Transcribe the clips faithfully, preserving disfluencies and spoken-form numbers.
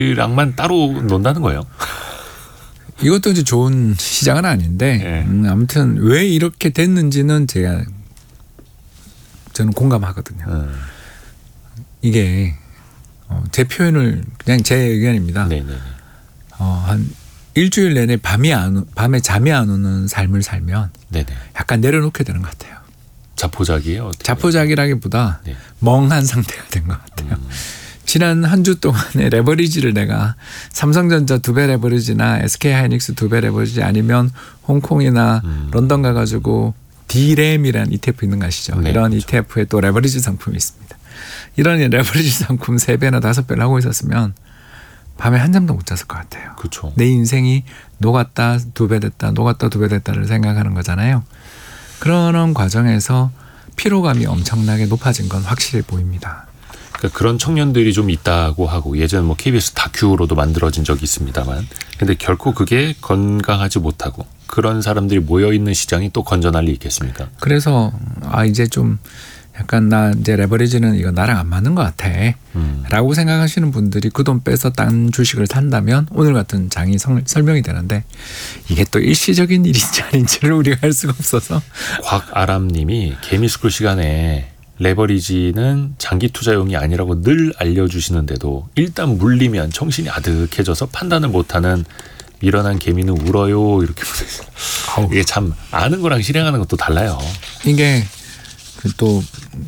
랑만 따로 논다는 거예요. 이것도 이제 좋은 시장은 아닌데 네. 음, 아무튼 왜 이렇게 됐는지는 제가 저는 공감하거든요. 음. 이게 어, 제 표현을 그냥 제 의견입니다. 네네. 어, 한 일주일 내내 밤이 안 밤에 잠이 안 오는 삶을 살면 네네. 약간 내려놓게 되는 것 같아요. 자포자기예요? 어떻게? 자포자기라기보다 네. 멍한 상태가 된 것 같아요. 음. 지난 한 주 동안에 레버리지를 내가 삼성전자 두 배 레버리지나 에스케이하이닉스 두 배 레버리지 아니면 홍콩이나 음. 런던 가가지고 디램이라는 이티에프 있는 거 아시죠? 네, 이런 그렇죠. 이티에프에 또 레버리지 상품이 있습니다. 이런 레버리지 상품 세 배나 다섯 배를 하고 있었으면 밤에 한 잠도 못 잤을 것 같아요. 그렇죠. 내 인생이 녹았다 두 배 됐다 녹았다 두 배 됐다를 생각하는 거잖아요. 그런 과정에서 피로감이 엄청나게 높아진 건 확실히 보입니다. 그러니까 그런 청년들이 좀 있다고 하고 예전 뭐 케이비에스 다큐로도 만들어진 적이 있습니다만 근데 결코 그게 건강하지 못하고 그런 사람들이 모여있는 시장이 또 건전할 리 있겠습니까? 그래서 아 이제 좀 약간 나 이제 레버리지는 이거 나랑 안 맞는 것 같아 음. 라고 생각하시는 분들이 그 돈 빼서 딴 주식을 산다면 오늘 같은 장이 성, 설명이 되는데 이게 또 일시적인 일인지 아닌지를 우리가 알 수가 없어서 곽아람 님이 개미스쿨 시간에 레버리지는 장기 투자용이 아니라고 늘 알려주시는데도 일단 물리면 정신이 아득해져서 판단을 못하는 미련한 개미는 울어요 이렇게 보내주세요. 이게 참 아는 거랑 실행하는 것도 달라요. 이게 또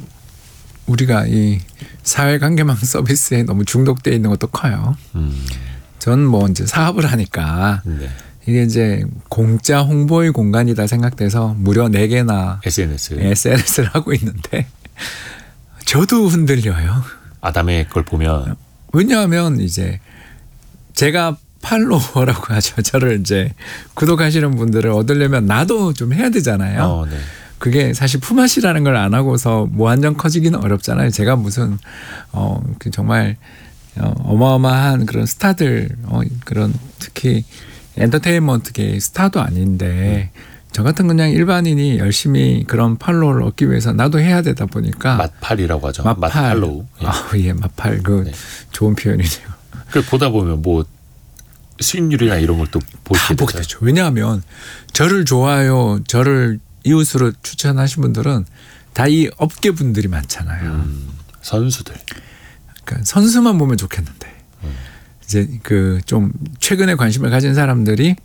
우리가 이 사회관계망 서비스에 너무 중독되어 있는 것도 커요. 음. 전 뭐 이제 사업을 하니까 네. 이게 이제 공짜 홍보의 공간이다 생각돼서 무려 네 개나 에스엔에스 에스엔에스를 하고 있는데 저도 흔들려요. 아담의 걸 보면 왜냐하면 이제 제가 팔로워라고 하죠. 저를 이제 구독하시는 분들을 얻으려면 나도 좀 해야 되잖아요. 어, 네. 그게 사실 품앗이라는 걸 안 하고서 무한정 커지기는 어렵잖아요. 제가 무슨 어 그 정말 어, 어마어마한 그런 스타들 어, 그런 특히 엔터테인먼트계 스타도 아닌데 음. 저 같은 그냥 일반인이 열심히 그런 팔로우를 얻기 위해서 나도 해야 되다 보니까 맛팔이라고 하죠. 맛팔. 맛팔로우. 예. 아, 예, 맛팔 그 네. 좋은 표현이네요. 그 보다 보면 뭐 수익률이나 이런 걸 또 보시게 보게 되죠. 왜냐하면 저를 좋아요, 저를 이웃으로 추천하신 분들은 다 이 업계 분들이 많잖아요. 음, 선수들. 그러니까 선수만 보면 좋겠는데 음. 이제 그 좀 최근에 관심을 가진 사람들이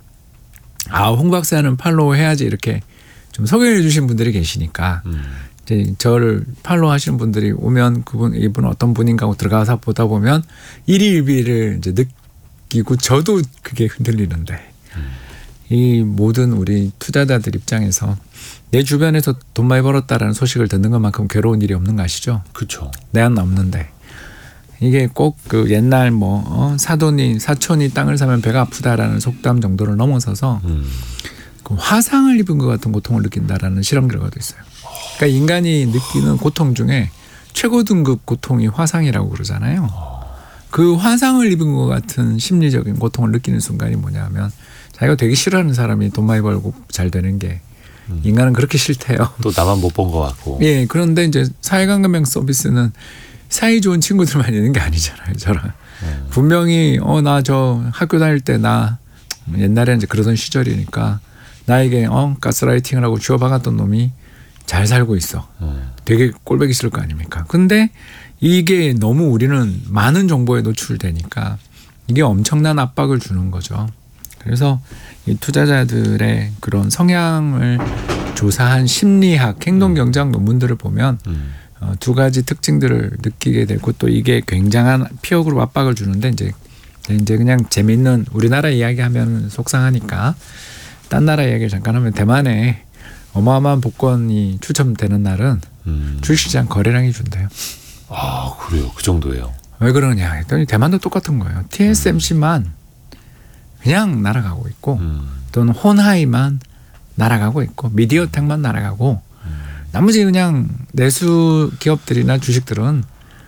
아, 홍 박사는 팔로우 해야지 이렇게 좀 소개해 주신 분들이 계시니까 음. 이제 저를 팔로우 하시는 분들이 오면 그분 이분은 어떤 분인가 하고 들어가서 보다 보면 일희일비를 이제 느끼고 저도 그게 흔들리는데 음. 이 모든 우리 투자자들 입장에서 내 주변에서 돈 많이 벌었다라는 소식을 듣는 것만큼 괴로운 일이 없는 거 아시죠? 그렇죠. 내한 없는데 이게 꼭 그 옛날 뭐 어, 사돈이 사촌이 땅을 사면 배가 아프다라는 속담 정도를 넘어서서 음. 그 화상을 입은 것 같은 고통을 느낀다라는 실험 결과도 있어요. 그러니까 인간이 느끼는 고통 중에 최고 등급 고통이 화상이라고 그러잖아요. 그 화상을 입은 것 같은 심리적인 고통을 느끼는 순간이 뭐냐면 자기가 되게 싫어하는 사람이 돈 많이 벌고 잘 되는 게 음. 인간은 그렇게 싫대요. 또 나만 못 본 것 같고. 예, 그런데 이제 사회관계망 서비스는 사이 좋은 친구들만 있는 게 아니잖아요. 저랑 음. 분명히 어 나 저 학교 다닐 때 나 옛날에 이제 그러던 시절이니까 나에게 어 가스라이팅을 하고 쥐어박았던 놈이 잘 살고 있어. 음. 되게 꼴보기 싫을 거 아닙니까? 근데 이게 너무 우리는 많은 정보에 노출되니까 이게 엄청난 압박을 주는 거죠. 그래서 이 투자자들의 그런 성향을 조사한 심리학, 행동경제학 논문들을 보면 음. 어, 두 가지 특징들을 느끼게 되고 또 이게 굉장한 피어그룹 압박을 주는데 이제 이제 그냥 재미있는 우리나라 이야기하면 속상하니까 딴 나라 이야기를 잠깐 하면 대만에 어마어마한 복권이 추첨되는 날은 음. 주식시장 거래량이 준대요. 아 그래요? 그 정도예요? 왜 그러냐 했더니 대만도 똑같은 거예요. 티에스엠씨만 음. 그냥 날아가고 있고 음. 또는 혼하이만 날아가고 있고 미디어텍만 날아가고 음. 나머지 그냥 내수 기업들이나 주식들은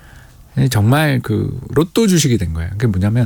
정말 그 로또 주식이 된 거예요. 그게 뭐냐면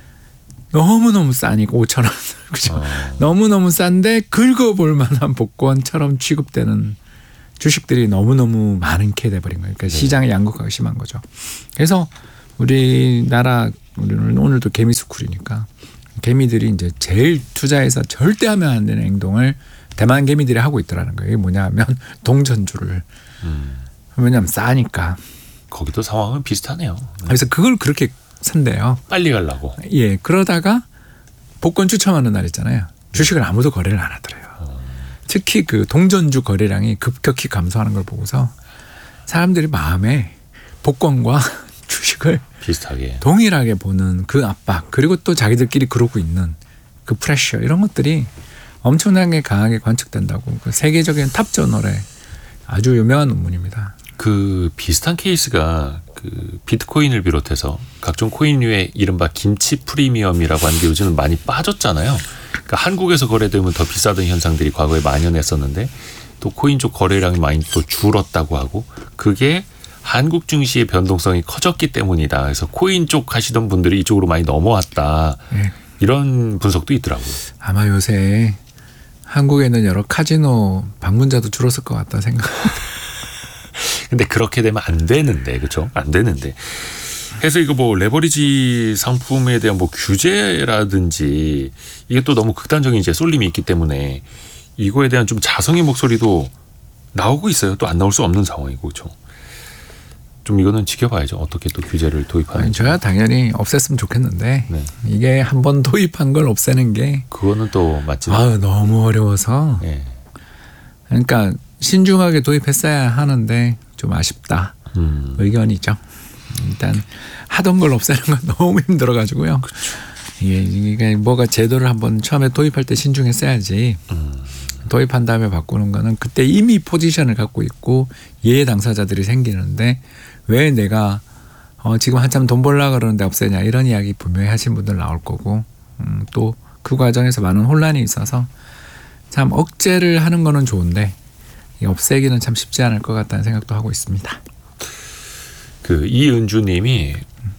너무너무 싸니까 오천 원 그죠? 어. 너무너무 싼데 긁어볼 만한 복권처럼 취급되는 주식들이 너무너무 많게 돼버린 거예요. 그러니까 네. 시장의 양극화가 심한 거죠. 그래서 우리나라 우리는 오늘도 개미스쿨이니까 개미들이 이제 제일 투자해서 절대 하면 안 되는 행동을 대만 개미들이 하고 있더라는 거예요. 이게 뭐냐면 동전주를. 음. 왜냐하면 싸니까. 거기도 상황은 비슷하네요. 네. 그래서 그걸 그렇게 산대요. 빨리 가려고. 예. 그러다가 복권 추첨하는 날 있잖아요. 주식을 아무도 거래를 안 하더래요. 음. 특히 그 동전주 거래량이 급격히 감소하는 걸 보고서 사람들이 마음에 복권과 주식을 비슷하게 동일하게 보는 그 압박, 그리고 또 자기들끼리 그러고 있는 그 프레셔, 이런 것들이 엄청나게 강하게 관측된다고 그 세계적인 탑 저널에 아주 유명한 논문입니다. 그 비슷한 케이스가 그 비트코인을 비롯해서 각종 코인류의 이른바 김치 프리미엄이라고 하는 게 요즘은 많이 빠졌잖아요. 그러니까 한국에서 거래되면 더 비싸던 현상들이 과거에 만연했었는데 또 코인 쪽 거래량이 많이 또 줄었다고 하고, 그게 한국 증시의 변동성이 커졌기 때문이다. 그래서 코인 쪽 하시던 분들이 이쪽으로 많이 넘어왔다. 네. 이런 분석도 있더라고요. 아마 요새 한국에는 여러 카지노 방문자도 줄었을 것 같다 생각합니다. 근데 그렇게 되면 안 되는데, 그렇죠? 안 되는데. 그래서 이거 뭐 레버리지 상품에 대한 뭐 규제라든지 이게 또 너무 극단적인 이제 쏠림이 있기 때문에 이거에 대한 좀 자성의 목소리도 나오고 있어요. 또 안 나올 수 없는 상황이고, 그렇죠? 좀 이거는 지켜봐야죠. 어떻게 또 규제를 도입하는지. 저야 당연히 없앴으면 좋겠는데 네. 이게 한번 도입한 걸 없애는 게 그거는 또 맞지. 아, 너무 어려워서. 네. 그러니까 신중하게 도입했어야 하는데 좀 아쉽다. 음. 의견이죠. 일단 하던 걸 없애는 건 너무 힘들어가지고요. 그렇죠. 이게, 이게 뭐가 제도를 한번 처음에 도입할 때 신중했어야지. 음. 도입한 다음에 바꾸는 거는 그때 이미 포지션을 갖고 있고 예외 당사자들이 생기는데 왜 내가 어 지금 한참 돈 벌려고 그러는데 없애냐, 이런 이야기 분명히 하신 분들 나올 거고, 음 또 그 과정에서 많은 혼란이 있어서 참 억제를 하는 거는 좋은데 이 없애기는 참 쉽지 않을 것 같다는 생각도 하고 있습니다. 그 이은주 님이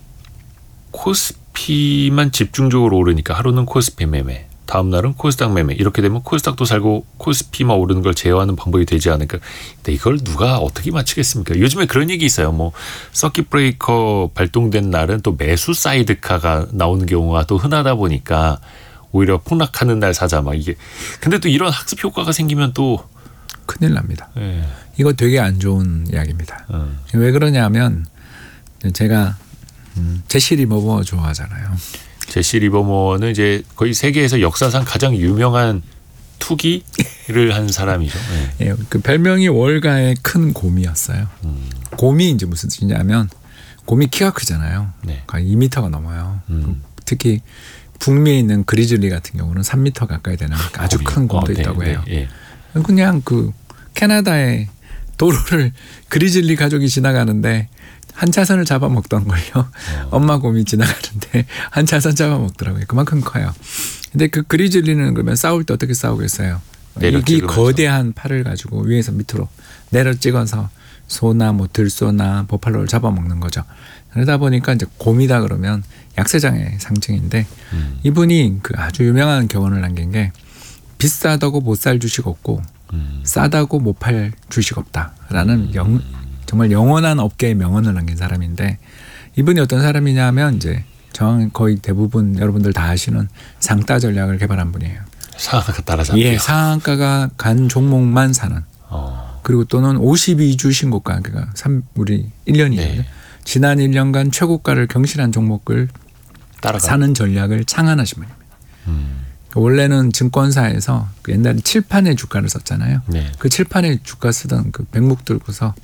코스피만 집중적으로 오르니까 하루는 코스피 매매, 다음 날은 코스닥 매매, 이렇게 되면 코스닥도 살고 코스피만 오르는 걸 제어하는 방법이 되지 않을까. 근데 이걸 누가 어떻게 맞추겠습니까? 요즘에 그런 얘기 있어요. 뭐 서킷 브레이커 발동된 날은 또 매수 사이드카가 나오는 경우가 또 흔하다 보니까 오히려 폭락하는 날 사자, 막 이게. 근데 또 이런 학습 효과가 생기면 또 큰일 납니다. 네. 이거 되게 안 좋은 이야기입니다. 음. 왜 그러냐면 제가 음, 제시 리버머 좋아하잖아요. 제시 리버머는 이제 거의 세계에서 역사상 가장 유명한 투기를 한 사람이죠. 네. 예, 그 별명이 월가의 큰 곰이었어요. 음. 곰이 이제 무슨 뜻이냐면 곰이 키가 크잖아요. 네. 거의 이 미터가 넘어요. 음. 특히 북미에 있는 그리즐리 같은 경우는 삼 미터 가까이 되는 아주 곰이요? 큰 곰도 어, 있다고 네, 해요. 네, 네. 그냥 그 캐나다의 도로를 그리즐리 가족이 지나가는데 한 차선을 잡아먹던 걸요. 어. 엄마 곰이 지나가는데 한 차선 잡아먹더라고요. 그만큼 커요. 근데 그 그리즐리는 그러면 싸울 때 어떻게 싸우겠어요? 이 거대한 팔을 가지고 위에서 밑으로 내려 찍어서 소나 뭐 들소나 버팔로를 잡아먹는 거죠. 그러다 보니까 이제 곰이다 그러면 약세장의 상징인데 음. 이분이 그 아주 유명한 교훈을 남긴 게 비싸다고 못 살 주식 없고 음. 싸다고 못 팔 주식 없다라는 음. 영, 정말 영원한 업계의 명언을 남긴 사람인데, 이분이 어떤 사람이냐면 이제 정 거의 대부분 여러분들 다 아시는 상따 전략을 개발한 분이에요. 상한가 따라잡기. 예, 상한가가 간 종목만 사는. 어. 그리고 또는 오십이 주 신고가, 그러니까 삼, 우리 일 년이거든요. 네. 지난 일 년간 최고가를 경신한 종목을 따라가. 사는 전략을 창안하신 분입니다. 음. 원래는 증권사에서 그 옛날에 칠판의 주가를 썼잖아요. 네. 그 칠판의 주가 쓰던 그 백목 들고서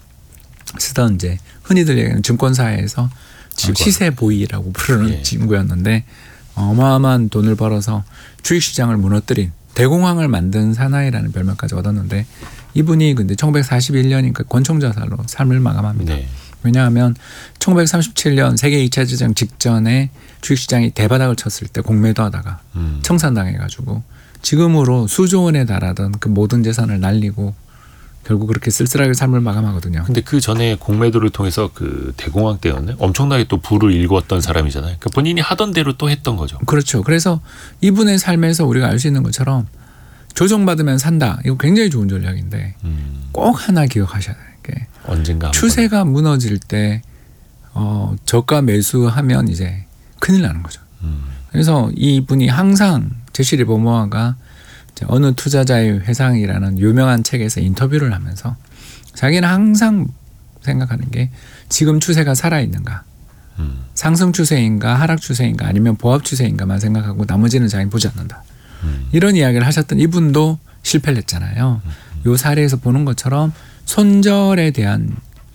쓰던 이제 흔히들 얘기하는 증권사에서 직원. 시세 보이라고 부르는 네. 친구였는데 어마어마한 돈을 벌어서 주식시장을 무너뜨린 대공황을 만든 사나이라는 별명까지 얻었는데, 이분이 근데 천구백사십일 년이니까 권총자살로 삶을 마감합니다. 네. 왜냐하면 천구백삼십칠 년 세계 이 차 대전 직전에 주식시장이 대바닥을 쳤을 때 공매도 하다가 음. 청산당해가지고 지금으로 수조 원에 달하던 그 모든 재산을 날리고 결국 그렇게 쓸쓸하게 삶을 마감하거든요. 근데 그 전에 공매도를 통해서 그 대공황 때였네. 엄청나게 또 부를 일궜던 사람이잖아요. 그러니까 본인이 하던 대로 또 했던 거죠. 그렇죠. 그래서 이분의 삶에서 우리가 알 수 있는 것처럼 조정받으면 산다. 이거 굉장히 좋은 전략인데 음. 꼭 하나 기억하셔야 돼요. 언젠가 추세가 무너질 때 어, 저가 매수하면 이제 큰일 나는 거죠. 음. 그래서 이분이 항상 제시 리버모어가 어느 투자자의 회상이라는 유명한 책에서 인터뷰를 하면서 자기는 항상 생각하는 게 지금 추세가 살아있는가, 음. 상승 추세인가 하락 추세인가 아니면 보합 추세인가만 생각하고 나머지는 자기는 보지 않는다. 음. 이런 이야기를 하셨던 이분도 실패를 했잖아요. 이 사례에서 보는 것처럼 손절에 대한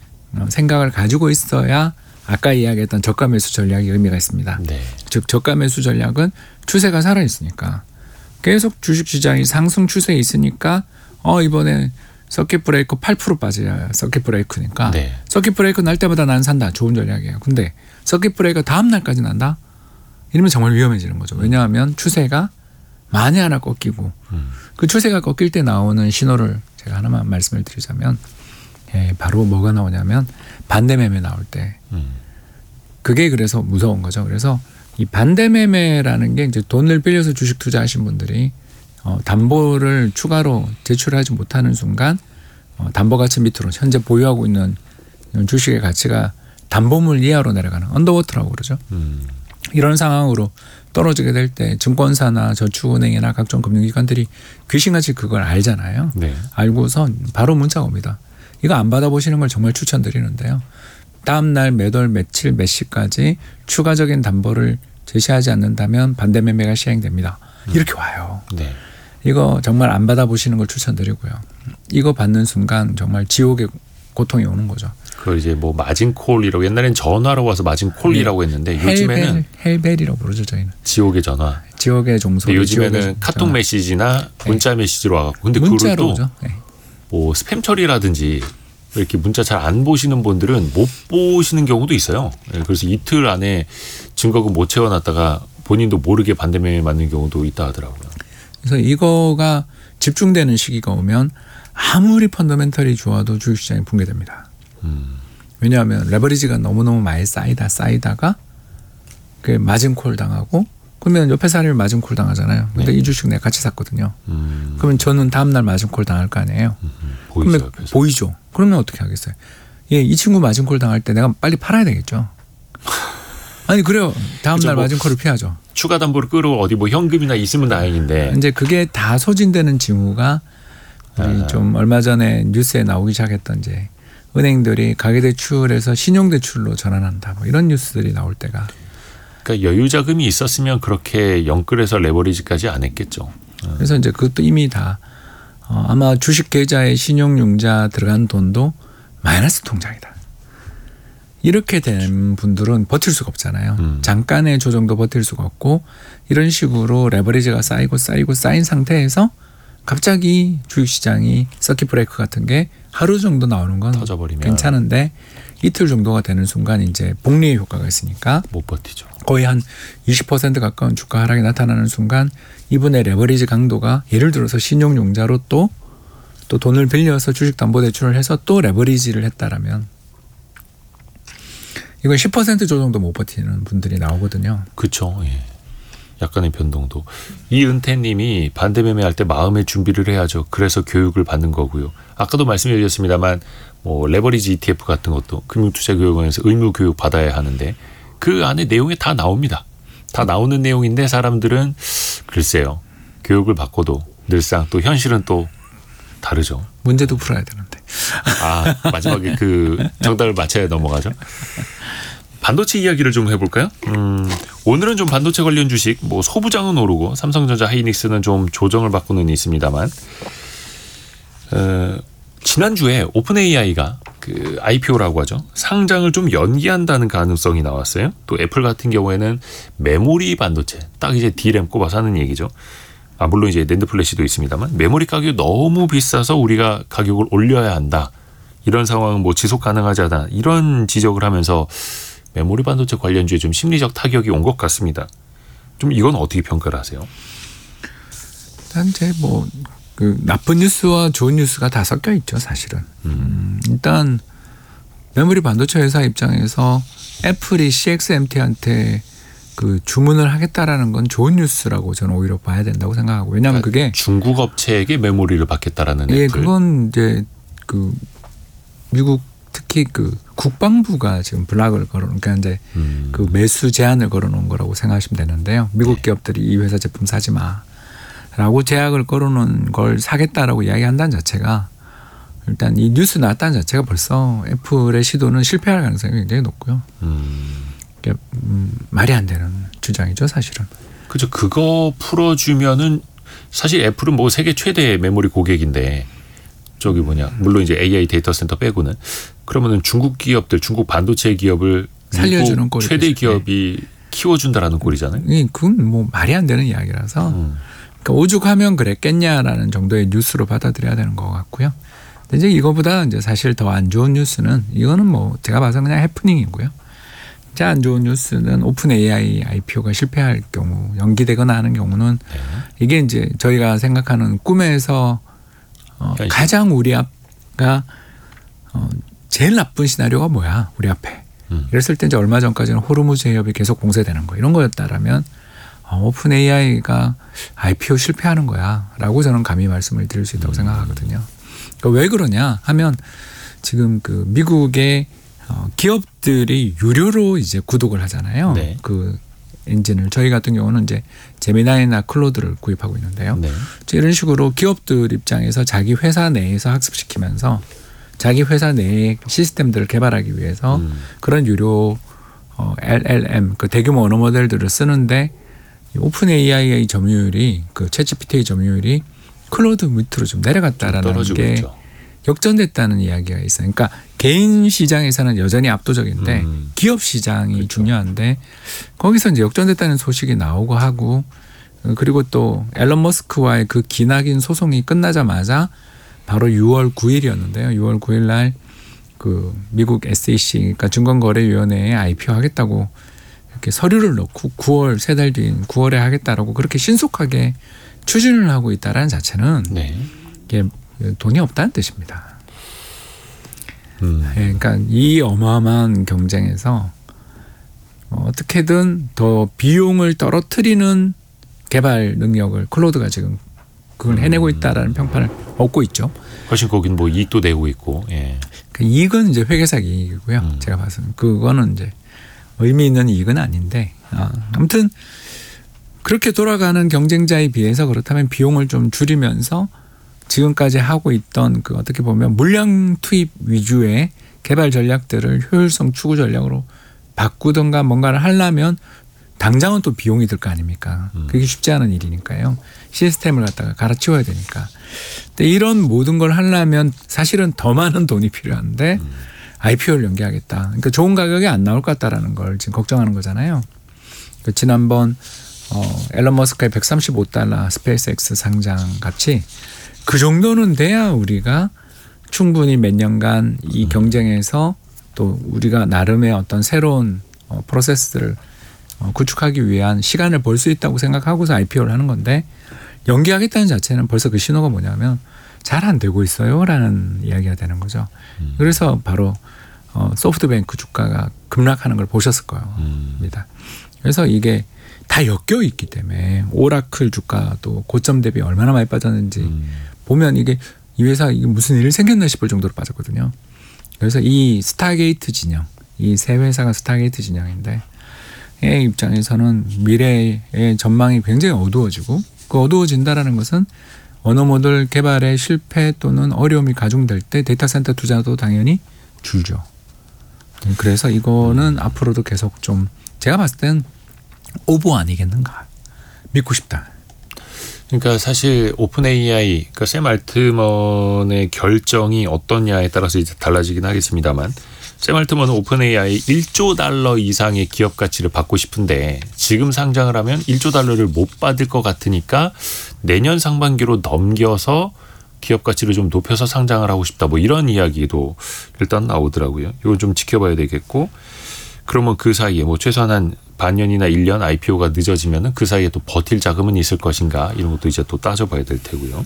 생각을 가지고 있어야 아까 이야기했던 저가 매수 전략이 의미가 있습니다. 네. 즉 저가 매수 전략은 추세가 살아있으니까 계속 주식시장이 상승 추세에 있으니까 어 이번에 서킷 브레이크 팔 퍼센트 빠져야 서킷 브레이크니까 네. 서킷 브레이크 날 때마다 난 산다. 좋은 전략이에요. 근데 서킷 브레이크 다음 날까지 난다? 이러면 정말 위험해지는 거죠. 왜냐하면 추세가 만에 하나 꺾이고 음. 그 추세가 꺾일 때 나오는 신호를 제가 하나만 말씀을 드리자면 예, 바로 뭐가 나오냐면 반대매매 나올 때 음. 그게 그래서 무서운 거죠. 그래서 이 반대매매라는 게 이제 돈을 빌려서 주식 투자하신 분들이 어, 담보를 추가로 제출하지 못하는 순간 어, 담보 가치 밑으로 현재 보유하고 있는 주식의 가치가 담보물 이하로 내려가는 언더워터라고 그러죠. 음. 이런 상황으로 떨어지게 될 때 증권사나 저축은행이나 각종 금융기관들이 귀신같이 그걸 알잖아요. 네. 알고서 바로 문자가 옵니다. 이거 안 받아보시는 걸 정말 추천드리는데요. 다음 날 몇 월 며칠 몇 시까지 추가적인 담보를 제시하지 않는다면 반대매매가 시행됩니다. 이렇게 와요. 네. 이거 정말 안 받아보시는 걸 추천드리고요. 이거 받는 순간 정말 지옥의 고통이 오는 거죠. 그걸 이제 뭐 마진콜이라고 옛날엔 전화로 와서 마진콜이라고 했는데 헬벨, 요즘에는 헬벨이라고 부르죠 저희는. 지옥의 전화. 지옥의 종소. 요즘에는 카톡 메시지나 문자 네. 메시지로 와갖고 근데 문자로 그걸 오죠. 또 네. 뭐 스팸 처리라든지 이렇게 문자 잘 안 보시는 분들은 못 보시는 경우도 있어요. 그래서 이틀 안에 증거금 못 채워놨다가 본인도 모르게 반대매매 맞는 경우도 있다 하더라고요. 그래서 이거가 집중되는 시기가 오면 아무리 펀더멘털이 좋아도 주식시장이 붕괴됩니다. 음. 왜냐하면 레버리지가 너무너무 많이 쌓이다 쌓이다가 그 마진콜 당하고 그러면 옆에 사람이 마진콜 당하잖아요. 근데 네. 이 주식 내가 같이 샀거든요. 음. 그러면 저는 다음날 마진콜 당할 거 아니에요. 음. 보이죠, 그러면 옆에서. 보이죠. 그러면 어떻게 하겠어요? 예, 이 친구 마진콜 당할 때 내가 빨리 팔아야 되겠죠. 아니 그래요. 다음날 뭐 마진콜을 피하죠. 추가 담보를 끌어 어디 뭐 현금이나 있으면 다행인데. 이제 그게 다 소진되는 징후가 우리 아. 좀 얼마 전에 뉴스에 나오기 시작했던 이제 은행들이 가계대출에서 신용대출로 전환한다 뭐 이런 뉴스들이 나올 때가. 그러니까 여유 자금이 있었으면 그렇게 영끌해서 레버리지까지 안 했겠죠. 그래서 이제 그것도 이미 다 어, 아마 주식 계좌에 신용융자 들어간 돈도 마이너스 통장이다. 이렇게 된 분들은 버틸 수가 없잖아요. 음. 잠깐의 조정도 버틸 수가 없고 이런 식으로 레버리지가 쌓이고 쌓이고 쌓인 상태에서 갑자기 주식시장이 서킷 브레이크 같은 게 하루 정도 나오는 건 터져버리면 괜찮은데 이틀 정도가 되는 순간 이제 복리의 효과가 있으니까 못 버티죠. 거의 한 이십 퍼센트 가까운 주가 하락이 나타나는 순간 이분의 레버리지 강도가 예를 들어서 신용융자로 또, 또 돈을 빌려서 주식담보대출을 해서 또 레버리지를 했다라면 이건 십 퍼센트 조정도 못 버티는 분들이 나오거든요. 그렇죠. 예. 약간의 변동도. 이은태님이 반대매매할 때 마음의 준비를 해야죠. 그래서 교육을 받는 거고요. 아까도 말씀드렸습니다만 뭐 레버리지 이티에프 같은 것도 금융투자교육원에서 의무 교육 받아야 하는데 그 안에 내용이 다 나옵니다. 다 나오는 내용인데 사람들은 글쎄요. 교육을 받고도 늘상 또 현실은 또 다르죠. 문제도 풀어야 되는데. 아 마지막에 그 정답을 맞춰야 넘어가죠. 반도체 이야기를 좀 해볼까요? 음, 오늘은 좀 반도체 관련 주식, 뭐 소부장은 오르고 삼성전자, 하이닉스는 좀 조정을 받고는 있습니다만, 어, 지난주에 오픈에이아이가 그 아이피오라고 하죠. 상장을 좀 연기한다는 가능성이 나왔어요. 또 애플 같은 경우에는 메모리 반도체, 딱 이제 디램 꼽아서 하는 얘기죠. 아, 물론 이제 낸드 플래시도 있습니다만, 메모리 가격이 너무 비싸서 우리가 가격을 올려야 한다. 이런 상황은 뭐 지속 가능하지 않다. 이런 지적을 하면서 메모리 반도체 관련주에 좀 심리적 타격이 온 것 같습니다. 좀 이건 어떻게 평가를 하세요? 일단 이제 뭐 그 나쁜 뉴스와 좋은 뉴스가 다 섞여 있죠, 사실은. 음. 음, 일단 메모리 반도체 회사 입장에서 애플이 씨엑스엠티한테 그 주문을 하겠다라는 건 좋은 뉴스라고 저는 오히려 봐야 된다고 생각하고 왜냐하면 그러니까 그게 중국 업체에게 메모리를 받겠다라는 예, 애플. 그건 이제 그 미국 특히 그 국방부가 지금 블락을 걸어놓은 그러니까 이제 음. 그 매수 제한을 걸어놓은 거라고 생각하시면 되는데요. 미국 네. 기업들이 이 회사 제품 사지 마라고 제약을 걸어놓은 걸 사겠다라고 이야기한다는 자체가 일단 이 뉴스 나왔다는 자체가 벌써 애플의 시도는 실패할 가능성이 굉장히 높고요. 음. 그러니까 음, 말이 안 되는 주장이죠, 사실은. 그죠. 그거 풀어주면은 사실 애플은 뭐 세계 최대 메모리 고객인데 저기 뭐냐 물론 이제 에이아이 데이터 센터 빼고는 그러면은 중국 기업들, 중국 반도체 기업을 살려주는 꼴이 최대 되죠. 기업이 키워준다라는 꼴이잖아요. 그건 뭐 말이 안 되는 이야기라서 음. 그러니까 오죽하면 그랬겠냐라는 정도의 뉴스로 받아들여야 되는 것 같고요. 근데 이제 이거보다 이제 사실 더 안 좋은 뉴스는 이거는 뭐 제가 봐서 그냥 해프닝이고요. 진짜 안 좋은 뉴스는 오픈 에이아이 아이피오가 실패할 경우 연기되거나 하는 경우는 네. 이게 이제 저희가 생각하는 꿈에서 어 가장 우리 앞가 어 제일 나쁜 시나리오가 뭐야 우리 앞에 음. 이랬을 때 이제 얼마 전까지는 호르무즈 해협이 계속 공세되는 거 이런 거였다라면 어, 오픈 에이아이가 아이피오 실패하는 거야라고 저는 감히 말씀을 드릴 수 있다고 음. 생각하거든요. 그러니까 왜 그러냐 하면 지금 그 미국의 어, 기업들이 유료로 이제 구독을 하잖아요. 네. 그 엔진을 저희 같은 경우는 이제 제미나이나 클로드를 구입하고 있는데요. 네. 이런 식으로 기업들 입장에서 자기 회사 내에서 학습시키면서 자기 회사 내의 시스템들을 개발하기 위해서 음. 그런 유료 어, 엘엘엠 그 대규모 언어 모델들을 쓰는데 오픈 에이아이의 점유율이 그 챗지피티의 점유율이 클로드 밑으로 좀 내려갔다라는 떨어지고 게 있죠. 역전됐다는 이야기가 있어요. 그러니까 개인 시장에서는 여전히 압도적인데 음. 기업 시장이 그렇죠. 중요한데 거기서 이제 역전됐다는 소식이 나오고 하고 그리고 또 앨런 머스크와의 그 기나긴 소송이 끝나자마자 바로 유월 구일이었는데요. 유월 구일 날 그 미국 에스이씨 그러니까 증권거래위원회에 아이피오 하겠다고 이렇게 서류를 넣고 구월 세 달 뒤인 구월에 하겠다라고 그렇게 신속하게 추진을 하고 있다라는 자체는 네. 이게 돈이 없다는 뜻입니다. 음. 예, 그러니까 이 어마어마한 경쟁에서 어떻게든 더 비용을 떨어뜨리는 개발 능력을 클로드가 지금 그걸 해내고 있다라는 평판을 얻고 있죠. 훨씬 거긴 뭐 이익도 내고 있고. 예. 그 이익은 이제 회계사 이익이고요. 음. 제가 봐서는 그거는 이제 의미 있는 이익은 아닌데 아, 아무튼 그렇게 돌아가는 경쟁자에 비해서 그렇다면 비용을 좀 줄이면서 지금까지 하고 있던 그 어떻게 보면 물량 투입 위주의 개발 전략들을 효율성 추구 전략으로 바꾸든가 뭔가를 하려면 당장은 또 비용이 들 거 아닙니까? 그게 쉽지 않은 일이니까요. 시스템을 갖다가 갈아치워야 되니까. 근데 이런 모든 걸 하려면 사실은 더 많은 돈이 필요한데 음. 아이피오를 연기하겠다. 그러니까 좋은 가격이 안 나올 것 같다라는 걸 지금 걱정하는 거잖아요. 그러니까 지난번 어, 앨런 머스크의 백삼십오 달러 스페이스X 상장 같이 그 정도는 돼야 우리가 충분히 몇 년간 이 경쟁에서 또 우리가 나름의 어떤 새로운 어, 프로세스를 어, 구축하기 위한 시간을 벌 수 있다고 생각하고서 아이피오를 하는 건데 연기하겠다는 자체는 벌써 그 신호가 뭐냐면 잘 안 되고 있어요라는 이야기가 되는 거죠. 음. 그래서 바로 어, 소프트뱅크 주가가 급락하는 걸 보셨을 겁니다. 음. 그래서 이게 다 엮여 있기 때문에 오라클 주가도 고점 대비 얼마나 많이 빠졌는지 음. 보면 이게 이 회사 이게 무슨 일이 생겼나 싶을 정도로 빠졌거든요. 그래서 이 스타게이트 진영, 이 세 회사가 스타게이트 진영인데 의 입장에서는 미래의 전망이 굉장히 어두워지고 그 어두워진다라는 것은 언어 모델 개발의 실패 또는 어려움이 가중될 때 데이터 센터 투자도 당연히 줄죠. 그래서 이거는 앞으로도 계속 좀 제가 봤을 땐 오보 아니겠는가 믿고 싶다. 그러니까 사실 오픈 에이아이, 그러니까 샘 알트먼의 결정이 어떠냐에 따라서 이제 달라지긴 하겠습니다만, 샘 알트먼은 오픈 에이아이 일조 달러 이상의 기업 가치를 받고 싶은데 지금 상장을 하면 일조 달러를 못 받을 것 같으니까 내년 상반기로 넘겨서 기업 가치를 좀 높여서 상장을 하고 싶다. 뭐 이런 이야기도 일단 나오더라고요. 이건 좀 지켜봐야 되겠고, 그러면 그 사이에 뭐 최소한 한 반년이나 일 년 아이피오가 늦어지면은 그 사이에 또 버틸 자금은 있을 것인가 이런 것도 이제 또 따져봐야 될 테고요.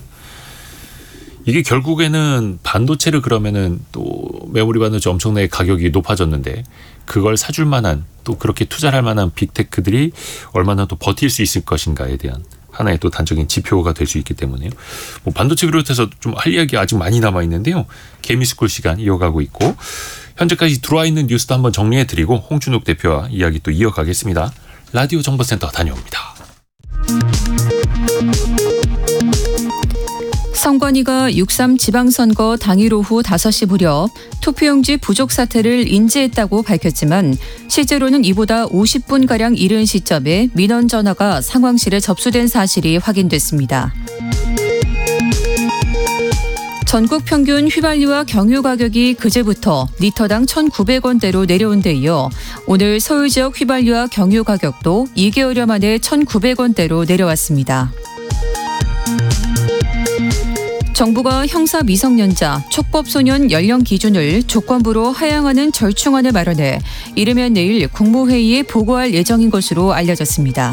이게 결국에는 반도체를 그러면은 또 메모리 반도체 엄청나게 가격이 높아졌는데 그걸 사줄 만한 또 그렇게 투자를 할 만한 빅테크들이 얼마나 또 버틸 수 있을 것인가에 대한 하나의 또 단적인 지표가 될 수 있기 때문에요. 뭐 반도체 비롯해서 좀 할 이야기 아직 많이 남아 있는데요. 개미스쿨 시간 이어가고 있고, 현재까지 들어와 있는 뉴스도 한번 정리해드리고 홍춘욱 대표와 이야기 또 이어가겠습니다. 라디오 정보센터 다녀옵니다. 선관위가 육삼 지방선거 당일 오후 다섯 시 무렵 투표용지 부족 사태를 인지했다고 밝혔지만 실제로는 이보다 오십 분가량 이른 시점에 민원 전화가 상황실에 접수된 사실이 확인됐습니다. 전국 평균 휘발유와 경유 가격이 그제부터 리터당 천구백 원대로 내려온 데 이어 오늘 서울 지역 휘발유와 경유 가격도 이 개월여 만에 천구백 원대로 내려왔습니다. 정부가 형사 미성년자, 촉법소년 연령 기준을 조건부로 하향하는 절충안을 마련해 이르면 내일 국무회의에 보고할 예정인 것으로 알려졌습니다.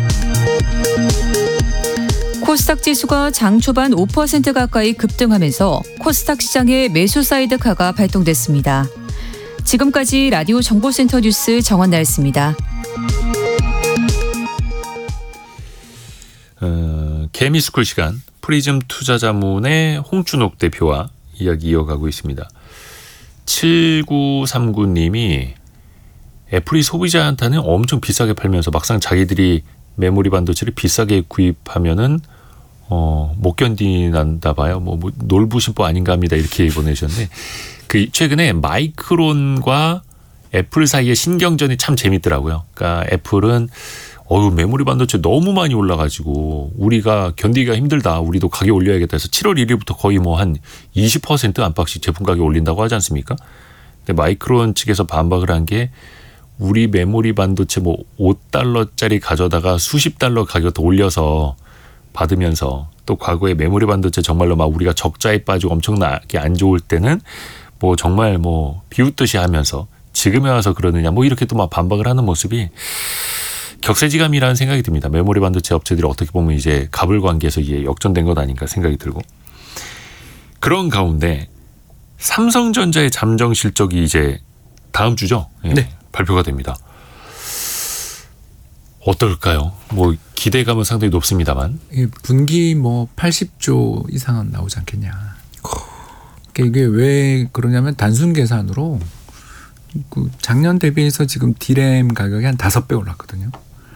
코스닥 지수가 장 초반 오 퍼센트 가까이 급등하면서 코스닥 시장에 매수 사이드카가 발동됐습니다. 지금까지 라디오 정보센터 뉴스 정원나였습니다. 어, 개미스쿨 시간 프리즘 투자자문의 홍춘욱 대표와 이야기 이어가고 있습니다. 칠구삼구 님이 애플이 소비자한테는 엄청 비싸게 팔면서 막상 자기들이 메모리 반도체를 비싸게 구입하면은 어, 못 견디난다 봐요. 뭐, 뭐 놀부심보 아닌가 합니다. 이렇게 보내셨는데 그 최근에 마이크론과 애플 사이의 신경전이 참 재밌더라고요. 그러니까 애플은 어우 메모리 반도체 너무 많이 올라가지고 우리가 견디기가 힘들다. 우리도 가격 올려야겠다 해서 칠월 일일부터 거의 뭐 한 이십 퍼센트 안팎씩 제품 가격 올린다고 하지 않습니까? 근데 마이크론 측에서 반박을 한 게 우리 메모리 반도체 뭐 오 달러짜리 가져다가 수십 달러 가격 더 올려서 받으면서 또 과거에 메모리 반도체 정말로 막 우리가 적자에 빠지고 엄청나게 안 좋을 때는 뭐 정말 뭐 비웃듯이 하면서 지금에 와서 그러느냐 뭐 이렇게 또 막 반박을 하는 모습이 격세지감이라는 생각이 듭니다. 메모리 반도체 업체들이 어떻게 보면 이제 갑을 관계에서 이게 역전된 것 아닌가 생각이 들고 그런 가운데 삼성전자의 잠정 실적이 이제 다음 주죠. 예, 네. 발표가 됩니다. 어떨까요? 뭐 기대감은 상당히 높습니다만 분기 뭐 팔십조 이상은 나오지 않겠냐. 이게 왜 그러냐면 단순 계산으로 그 작년 대비해서 지금 디램 가격이 한 다섯 배 올랐거든요.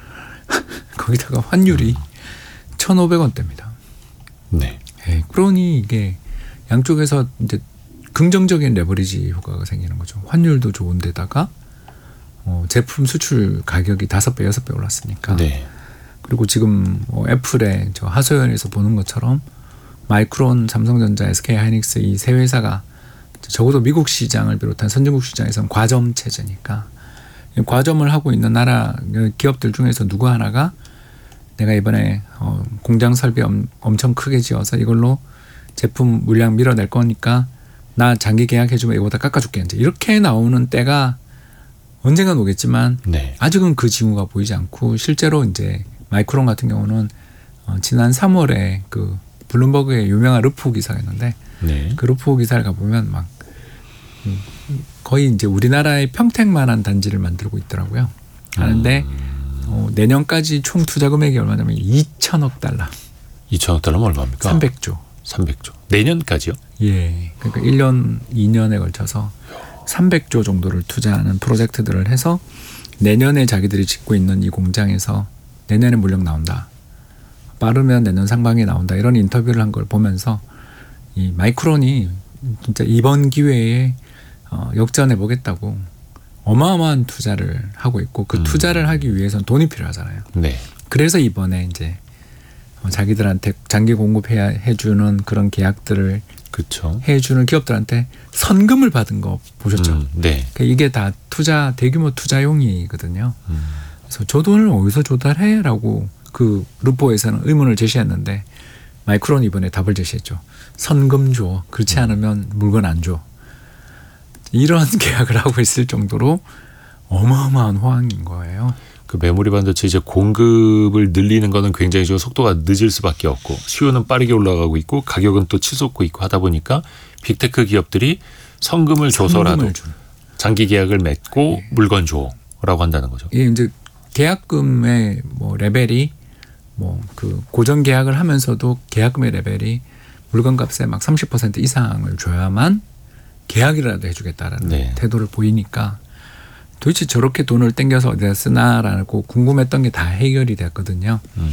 거기다가 환율이 천오백 원대입니다. 네. 네. 그러니 이게 양쪽에서 이제 긍정적인 레버리지 효과가 생기는 거죠. 환율도 좋은데다가 어, 제품 수출 가격이 다섯 배, 여섯 배 올랐으니까. 네. 그리고 지금 뭐 애플의 저 하소연에서 보는 것처럼 마이크론, 삼성전자, 에스케이하이닉스 이 세 회사가 적어도 미국 시장을 비롯한 선진국 시장에서는 과점 체제니까 과점을 하고 있는 나라 기업들 중에서 누구 하나가 내가 이번에 어, 공장 설비 엄, 엄청 크게 지어서 이걸로 제품 물량 밀어낼 거니까 나 장기 계약해주면 이거보다 깎아줄게. 이제 이렇게 나오는 때가 언젠간 오겠지만 네. 아직은 그 징후가 보이지 않고 실제로 이제 마이크론 같은 경우는 어, 지난 삼월에 그 블룸버그의 유명한 르포 기사가 있는데 네. 그 르포 기사를 가보면 막 음, 거의 이제 우리나라의 평택만한 단지를 만들고 있더라고요. 하는데 음. 어, 내년까지 총 투자 금액이 얼마냐면 이천억 달러. 이천억 달러면 얼마입니까? 삼백조. 삼백조. 내년까지요? 예. 그러니까 일 년, 이 년에 걸쳐서 삼백조 정도를 투자하는 프로젝트들을 해서 내년에 자기들이 짓고 있는 이 공장에서 내년에 물량 나온다. 빠르면 내년 상반기에 나온다. 이런 인터뷰를 한 걸 보면서 이 마이크론이 진짜 이번 기회에 어, 역전해 보겠다고 어마어마한 투자를 하고 있고 그 음. 투자를 하기 위해서는 돈이 필요하잖아요. 네. 그래서 이번에 이제 어, 자기들한테 장기 공급해야 해주는 그런 계약들을 그렇죠. 해주는 기업들한테 선금을 받은 거 보셨죠? 음, 네. 그러니까 이게 다 투자 대규모 투자용이거든요. 음. 그래서 저 돈을 어디서 조달해라고 그 르포에서는 의문을 제시했는데 마이크론 이번에 답을 제시했죠. 선금 줘. 그렇지 않으면 물건 안 줘. 이런 계약을 하고 있을 정도로 어마어마한 호황인 거예요. 그 메모리 반도체 이제 공급을 늘리는 거는 굉장히 좀 속도가 늦을 수밖에 없고 수요는 빠르게 올라가고 있고 가격은 또 치솟고 있고 하다 보니까 빅테크 기업들이 성금을 줘서라도 장기 계약을 맺고 네. 물건 줘라고 한다는 거죠. 예, 이제 계약금의 뭐 레벨이 뭐 그 고정 계약을 하면서도 계약금의 레벨이 물건값의 막 삼십 퍼센트 이상을 줘야만 계약이라도 해주겠다라는 네. 태도를 보이니까 도대체 저렇게 돈을 땡겨서 어디다 쓰나라고 궁금했던 게 다 해결이 됐거든요. 음.